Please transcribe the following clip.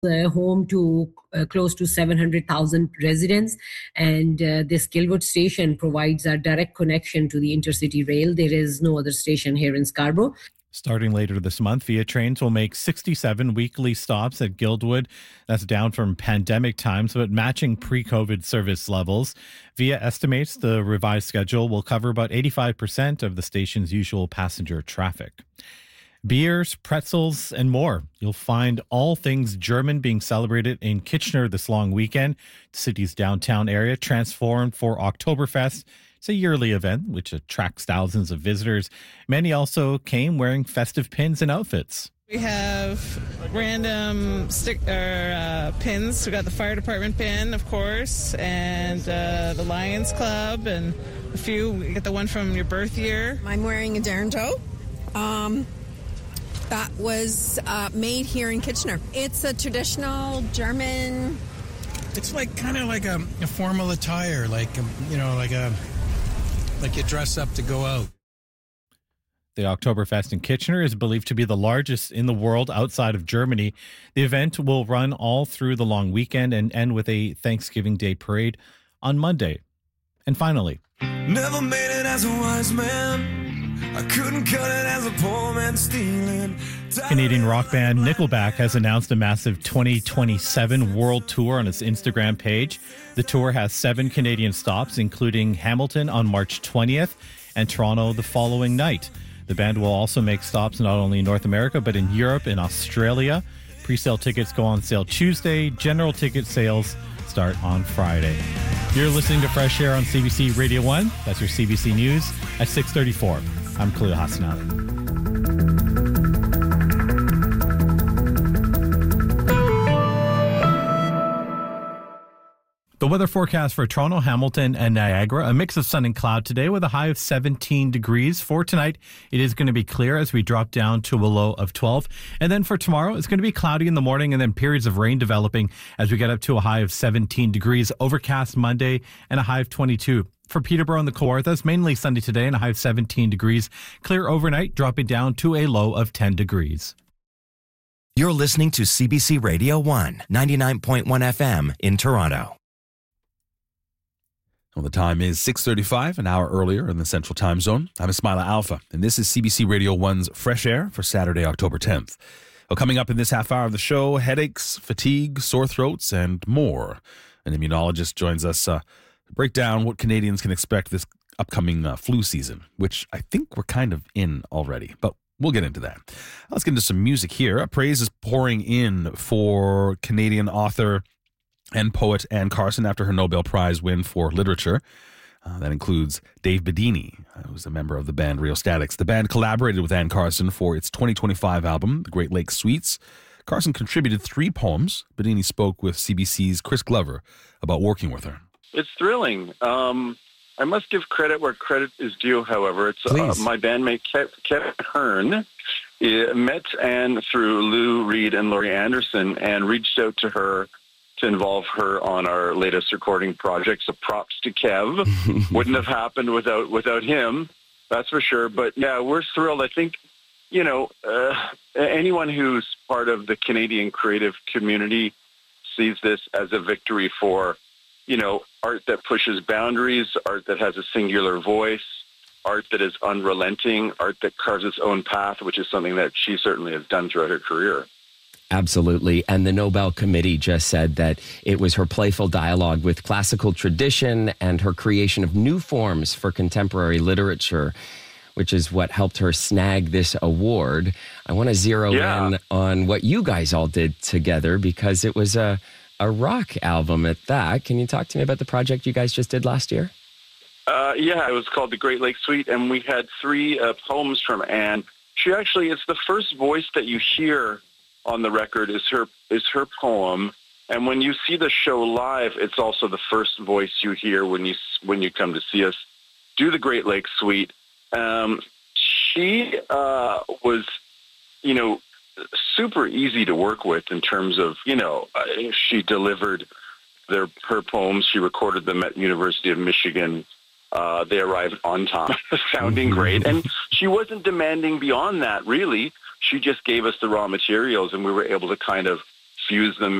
home to close to 700,000 residents. And this Gilwood station provides a direct connection to the intercity rail. There is no other station here in Scarborough. Starting later this month, Via Trains will make 67 weekly stops at Guildwood. That's down from pandemic times, but matching pre-COVID service levels. Via estimates the revised schedule will cover about 85% of the station's usual passenger traffic. Beers, pretzels, and more. You'll find all things German being celebrated in Kitchener this long weekend. The city's downtown area transformed for Oktoberfest. It's a yearly event which attracts thousands of visitors. Many also came wearing festive pins and outfits. We have random pins. We got the fire department pin, of course, and the Lions Club, and a few. We get the one from your birth year. I'm wearing a Darren Toe. That was made here in Kitchener. It's a traditional German. It's like kind of like a formal attire, like you dress up to go out. The Oktoberfest in Kitchener is believed to be the largest in the world outside of Germany. The event will run all through the long weekend and end with a Thanksgiving Day parade on Monday. And finally, never made it as a wise man. I couldn't cut it as a poor man stealing. Canadian rock band Nickelback has announced a massive 2027 world tour on its Instagram page. The tour has 7 Canadian stops, including Hamilton on March 20th and Toronto the following night. The band will also make stops not only in North America, but in Europe and Australia. Pre-sale tickets go on sale Tuesday. General ticket sales start on Friday. You're listening to Fresh Air on CBC Radio 1. That's your CBC News at 6:34. I'm Khalil Hassanali. The weather forecast for Toronto, Hamilton, and Niagara, a mix of sun and cloud today with a high of 17 degrees. For tonight, it is going to be clear as we drop down to a low of 12. And then for tomorrow, it's going to be cloudy in the morning and then periods of rain developing as we get up to a high of 17 degrees. Overcast Monday and a high of 22. For Peterborough and the Kawarthas, mainly sunny today and a high of 17 degrees. Clear overnight, dropping down to a low of 10 degrees. You're listening to CBC Radio 1, 99.1 FM in Toronto. Well, the time is 6:35, an hour earlier in the Central Time Zone. I'm Ismaila Alpha, and this is CBC Radio 1's Fresh Air for Saturday, October 10th. Well, coming up in this half hour of the show, headaches, fatigue, sore throats, and more. An immunologist joins us to break down what Canadians can expect this upcoming flu season, which I think we're kind of in already, but we'll get into that. Let's get into some music here. Praise is pouring in for Canadian author and poet Anne Carson after her Nobel Prize win for literature. That includes Dave Bedini, who's a member of the band Rheostatics. The band collaborated with Anne Carson for its 2025 album, The Great Lakes Suites. Carson contributed 3 poems. Bedini spoke with CBC's Chris Glover about working with her. It's thrilling. I must give credit where credit is due, however. It's my bandmate Kevin Hearn met Anne through Lou Reed and Laurie Anderson and reached out to her to involve her on our latest recording project. So props to Kev. Wouldn't have happened without him, that's for sure. But yeah, we're thrilled. I think, anyone who's part of the Canadian creative community sees this as a victory for, art that pushes boundaries, art that has a singular voice, art that is unrelenting, art that carves its own path, which is something that she certainly has done throughout her career. Absolutely. And the Nobel Committee just said that it was her playful dialogue with classical tradition and her creation of new forms for contemporary literature, which is what helped her snag this award. I want to zero in on what you guys all did together because it was a rock album at that. Can you talk to me about the project you guys just did last year? It was called The Great Lakes Suite, and we had 3 poems from Anne. She actually, it's the first voice that you hear on the record is her poem, and when you see the show live, it's also the first voice you hear when you come to see us do the Great Lakes Suite. She was, super easy to work with in terms of, she delivered her poems. She recorded them at University of Michigan. They arrived on time, sounding great, and she wasn't demanding beyond that, really. She just gave us the raw materials, and we were able to kind of infuse them